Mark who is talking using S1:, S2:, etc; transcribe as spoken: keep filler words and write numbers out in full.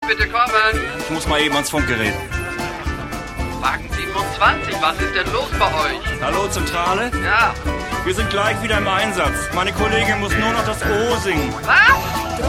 S1: bitte kommen.
S2: Ich muss mal eben ans Funkgerät.
S1: Wagen siebenundzwanzig, was ist denn los bei euch?
S2: Hallo, Zentrale?
S1: Ja.
S2: Wir sind gleich wieder im Einsatz. Meine Kollegin muss nur noch das O singen.
S1: Was?